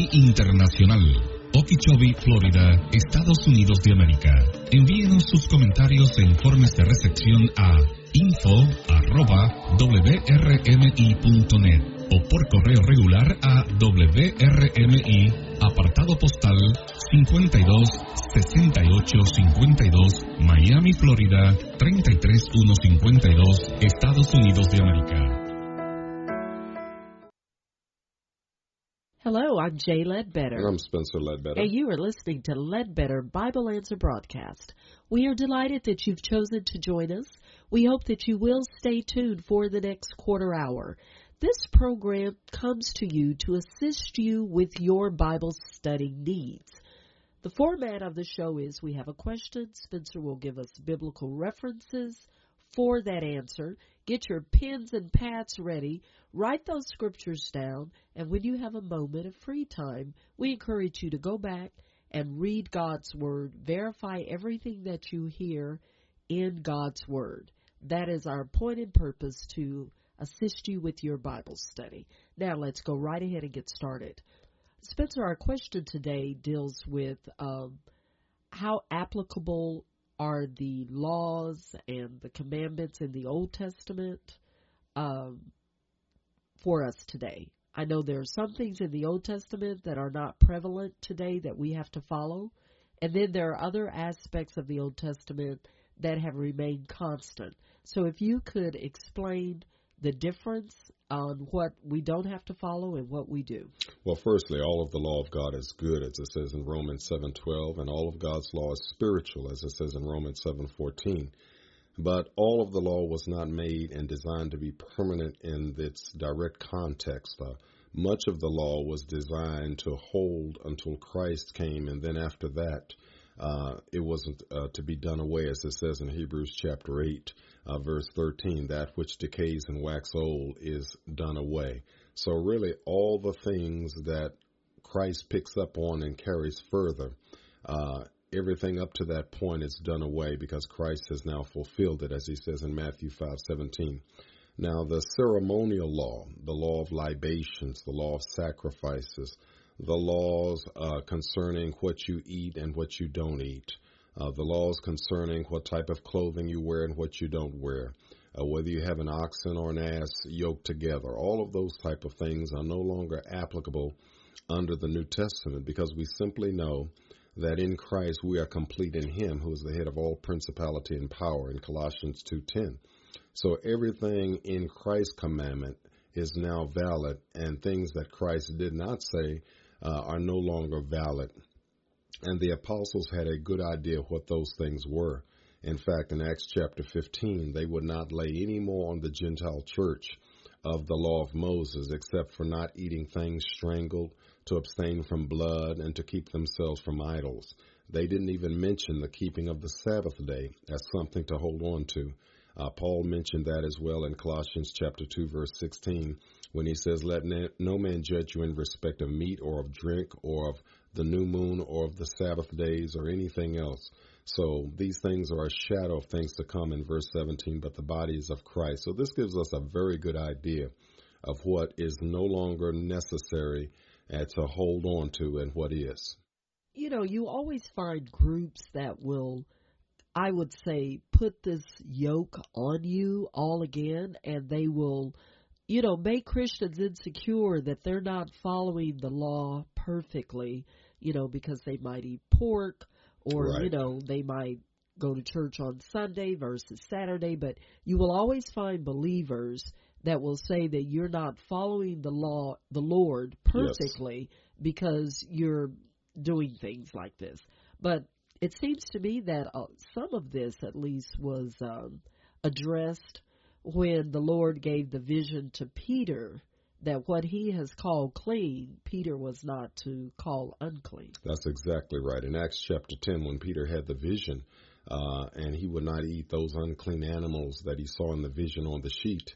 Internacional, Okeechobee, Florida, Estados Unidos de América. Envíenos sus comentarios e informes de recepción a info@wrmi.net o por correo regular a WRMI, apartado postal 526852, Miami, Florida 33152, Estados Unidos de América. Hello, I'm Jay Ledbetter. And I'm Spencer Ledbetter. And you are listening to Ledbetter Bible Answer Broadcast. We are delighted that you've chosen to join us. We hope that you will stay tuned for the next quarter hour. This program comes to you to assist you with your Bible study needs. The format of the show is we have a question. Spencer will give us biblical references for that answer. Get your pens and pads ready. Write those scriptures down. And when you have a moment of free time, we encourage you to go back and read God's Word. Verify everything that you hear in God's Word. That is our point and purpose, to assist you with your Bible study. Now let's go right ahead and get started. Spencer, our question today deals with how applicable are the laws and the commandments in the Old Testament for us today. I know there are some things in the Old Testament that are not prevalent today that we have to follow, and then there are other aspects of the Old Testament that have remained constant. So if you could explain the difference on what we don't have to follow and what we do. Well, firstly, all of the law of God is good, as it says in Romans 7:12, and all of God's law is spiritual, as it says in Romans 7:14. But all of the law was not made and designed to be permanent in its direct context. Much of the law was designed to hold until Christ came, and then after that, it wasn't to be done away, as it says in Hebrews chapter 8, verse 13, that which decays and wax old is done away. So really all the things that Christ picks up on and carries further, everything up to that point is done away because Christ has now fulfilled it, as he says in Matthew 5:17. Now the ceremonial law, the law of libations, the law of sacrifices, the laws concerning what you eat and what you don't eat, the laws concerning what type of clothing you wear and what you don't wear, whether you have an oxen or an ass yoked together. All of those type of things are no longer applicable under the New Testament because we simply know that in Christ we are complete in him who is the head of all principality and power in Colossians 2:10. So everything in Christ's commandment is now valid, and things that Christ did not say are no longer valid. And the apostles had a good idea what those things were. In fact, in Acts chapter 15, they would not lay any more on the Gentile church of the law of Moses, except for not eating things strangled, to abstain from blood, and to keep themselves from idols. They didn't even mention the keeping of the Sabbath day as something to hold on to. Paul mentioned that as well in Colossians chapter 2, verse 16, when he says, "Let no man judge you in respect of meat or of drink or of the new moon or of the Sabbath days or anything else." So these things are a shadow of things to come in verse 17, but the body is of Christ. So this gives us a very good idea of what is no longer necessary to hold on to and what is. You know, you always find groups that will, I would say, put this yoke on you all again, and they will, make Christians insecure that they're not following the law perfectly, because they might eat pork or, Right. They might go to church on Sunday versus Saturday. But you will always find believers that will say that you're not following the law, the Lord, perfectly because you're doing things like this. But it seems to me that some of this, at least, was addressed when the Lord gave the vision to Peter that what he has called clean, Peter was not to call unclean. That's exactly right. In Acts chapter 10, when Peter had the vision, and he would not eat those unclean animals that he saw in the vision on the sheet,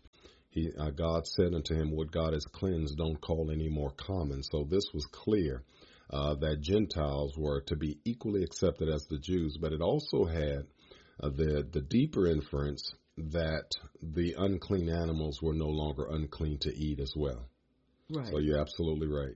God said unto him, "What God has cleansed, don't call any more common." So this was clear that Gentiles were to be equally accepted as the Jews, but it also had the deeper inference that the unclean animals were no longer unclean to eat as well. Right. So you're absolutely right.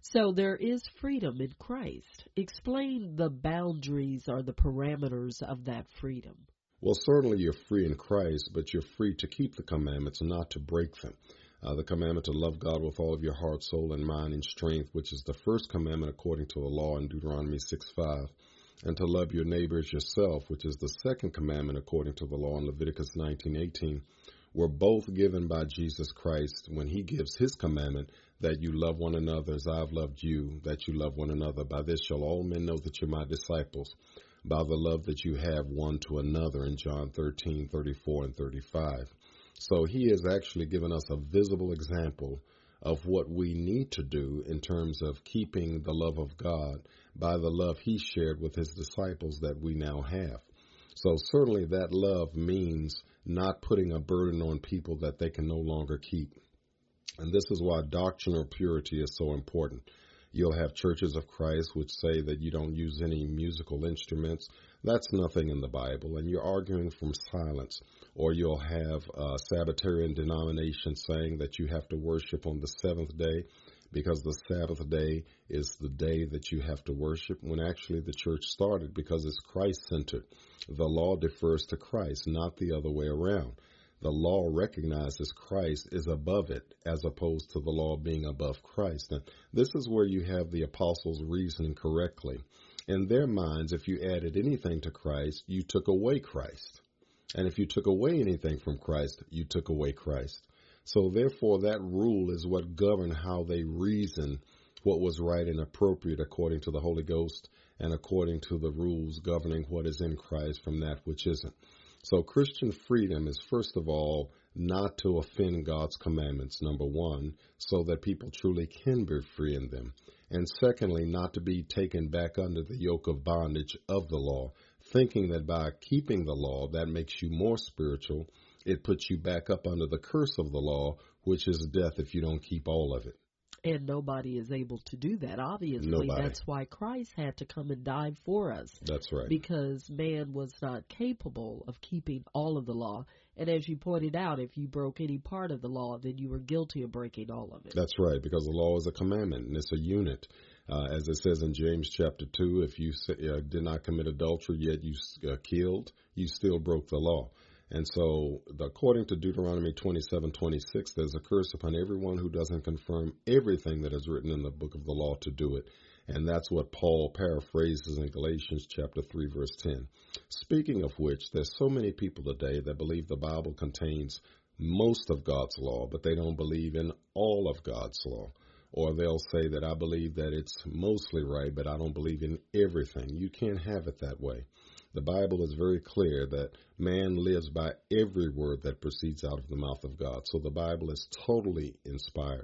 So there is freedom in Christ. Explain the boundaries or the parameters of that freedom. Well, certainly you're free in Christ, but you're free to keep the commandments, not to break them. The commandment to love God with all of your heart, soul, and mind and strength, which is the first commandment according to the law in Deuteronomy 6:5, and to love your neighbor as yourself, which is the second commandment according to the law in Leviticus 19:18, were both given by Jesus Christ when he gives his commandment that you love one another as I've loved you, that you love one another. By this shall all men know that you're my disciples, by the love that you have one to another in John 13:34 and 35. So he has actually given us a visible example of what we need to do in terms of keeping the love of God by the love he shared with his disciples that we now have. So certainly that love means not putting a burden on people that they can no longer keep. And this is why doctrinal purity is so important. You'll have churches of Christ which say that you don't use any musical instruments. That's nothing in the Bible, and you're arguing from silence. Or you'll have a Sabbatarian denomination saying that you have to worship on the seventh day because the Sabbath day is the day that you have to worship, when actually the church started because it's Christ-centered. The law defers to Christ, not the other way around. The law recognizes Christ is above it, as opposed to the law being above Christ. And this is where you have the apostles reasoning correctly. In their minds, if you added anything to Christ, you took away Christ. And if you took away anything from Christ, you took away Christ. So therefore, that rule is what governed how they reason what was right and appropriate according to the Holy Ghost and according to the rules governing what is in Christ from that which isn't. So Christian freedom is, first of all, not to offend God's commandments, number one, so that people truly can be free in them. And secondly, not to be taken back under the yoke of bondage of the law, thinking that by keeping the law, that makes you more spiritual. It puts you back up under the curse of the law, which is death if you don't keep all of it. And nobody is able to do that. Obviously, Nobody. That's why Christ had to come and die for us. That's right. Because man was not capable of keeping all of the law. And as you pointed out, if you broke any part of the law, then you were guilty of breaking all of it. That's right, because the law is a commandment, and it's a unit. As it says in James chapter 2, if you did not commit adultery, yet you killed, you still broke the law. And so, according to Deuteronomy 27:26, there's a curse upon everyone who doesn't confirm everything that is written in the book of the law to do it. And that's what Paul paraphrases in Galatians chapter 3, verse 10. Speaking of which, there's so many people today that believe the Bible contains most of God's law, but they don't believe in all of God's law. Or they'll say that I believe that it's mostly right, but I don't believe in everything. You can't have it that way. The Bible is very clear that man lives by every word that proceeds out of the mouth of God. So the Bible is totally inspired.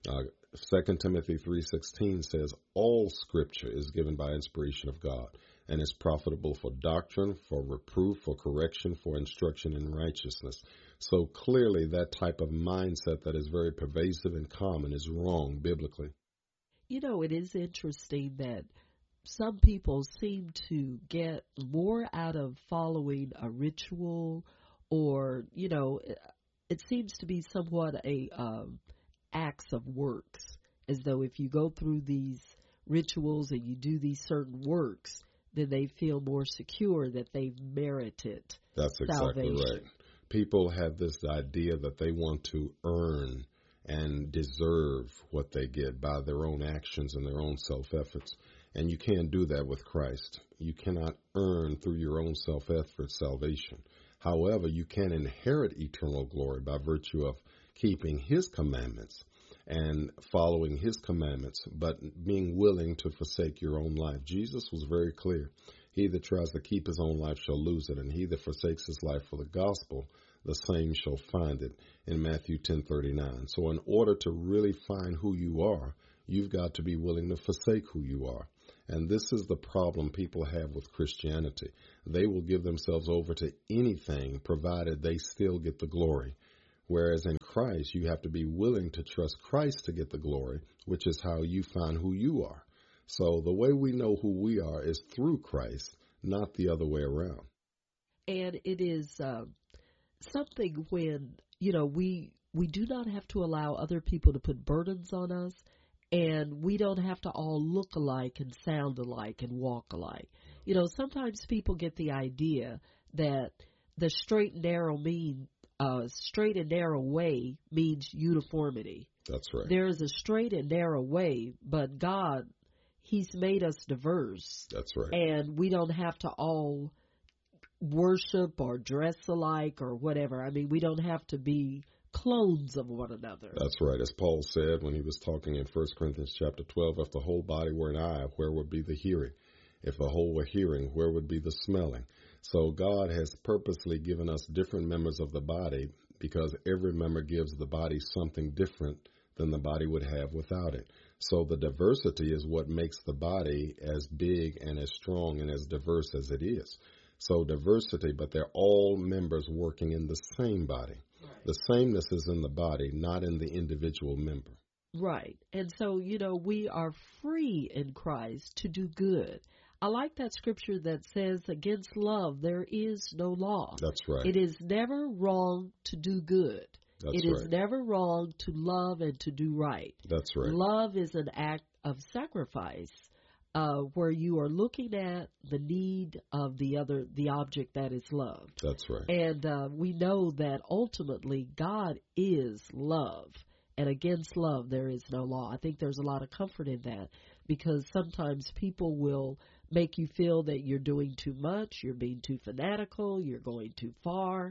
2 Timothy 3:16 says, all scripture is given by inspiration of God and is profitable for doctrine, for reproof, for correction, for instruction in righteousness. So clearly that type of mindset that is very pervasive and common is wrong biblically. You know, it is interesting that some people seem to get more out of following a ritual, or, you know, it seems to be somewhat a acts of works, as though if you go through these rituals and you do these certain works, then they feel more secure that they've merited That's exactly salvation. right. People have this idea that they want to earn and deserve what they get by their own actions and their own self-efforts. And you can't do that with Christ. You cannot earn through your own self-effort salvation. However, you can inherit eternal glory by virtue of keeping his commandments and following his commandments, but being willing to forsake your own life. Jesus was very clear. He that tries to keep his own life shall lose it, and he that forsakes his life for the gospel, the same shall find it, in Matthew 10:39. So in order to really find who you are, you've got to be willing to forsake who you are. And this is the problem people have with Christianity. They will give themselves over to anything provided they still get the glory. Whereas in Christ, you have to be willing to trust Christ to get the glory, which is how you find who you are. So the way we know who we are is through Christ, not the other way around. And it is something when, you know, we do not have to allow other people to put burdens on us. And we don't have to all look alike and sound alike and walk alike. Sometimes people get the idea that the straight and narrow way means uniformity. That's right. There is a straight and narrow way, but God, He's made us diverse. That's right. And we don't have to all worship or dress alike or whatever. I mean, we don't have to be clones of one another. That's right. As Paul said when he was talking in 1 Corinthians chapter 12, if the whole body were an eye, where would be the hearing? If the whole were hearing, where would be the smelling? So God has purposely given us different members of the body because every member gives the body something different than the body would have without it. So the diversity is what makes the body as big and as strong and as diverse as it is. So diversity, but they're all members working in the same body. Right. The sameness is in the body, not in the individual member. Right. And so, we are free in Christ to do good. I like that scripture that says, against love, there is no law. That's right. It is never wrong to do good. That's It is right. never wrong to love and to do right. That's right. Love is an act of sacrifice where you are looking at the need of the object that is loved. That's right. And we know that ultimately God is love. And against love, there is no law. I think there's a lot of comfort in that because sometimes people will make you feel that you're doing too much, you're being too fanatical, you're going too far,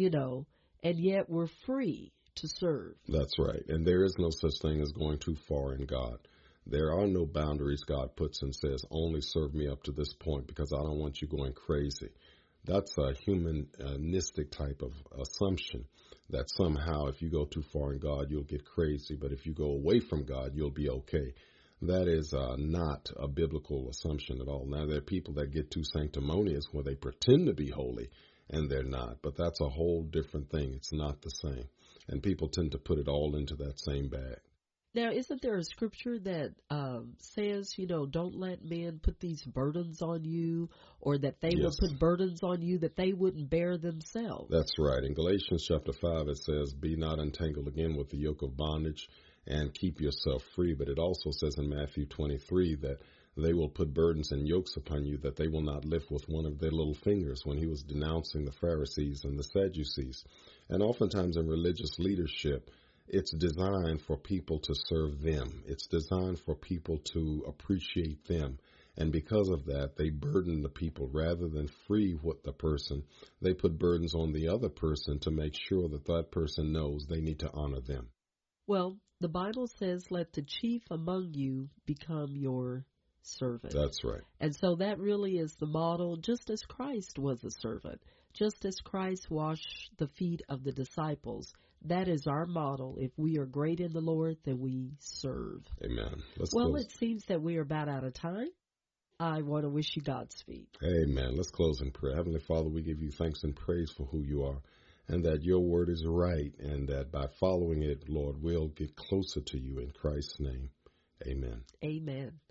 and yet we're free to serve. That's right. And there is no such thing as going too far in God. There are no boundaries God puts and says, only serve me up to this point because I don't want you going crazy. That's a humanistic type of assumption that somehow if you go too far in God, you'll get crazy. But if you go away from God, you'll be okay. That is not a biblical assumption at all. Now, there are people that get too sanctimonious where they pretend to be holy and they're not. But that's a whole different thing. It's not the same. And people tend to put it all into that same bag. Now, isn't there a scripture that says, don't let men put these burdens on you or that they will put burdens on you that they wouldn't bear themselves? That's right. In Galatians chapter 5, it says, be not entangled again with the yoke of bondage and keep yourself free. But it also says in Matthew 23 that they will put burdens and yokes upon you that they will not lift with one of their little fingers when he was denouncing the Pharisees and the Sadducees. And oftentimes in religious leadership, it's designed for people to serve them. It's designed for people to appreciate them. And because of that, they burden the people rather than free what the person. They put burdens on the other person to make sure that that person knows they need to honor them. Well, the Bible says, let the chief among you become your servant. That's right. And so that really is the model, just as Christ was a servant, just as Christ washed the feet of the disciples. That is our model. If we are great in the Lord, then we serve. Amen. Let's close. It seems that we are about out of time. I want to wish you Godspeed. Amen. Let's close in prayer. Heavenly Father, we give you thanks and praise for who you are and that your word is right and that by following it, Lord, we'll get closer to you in Christ's name. Amen. Amen.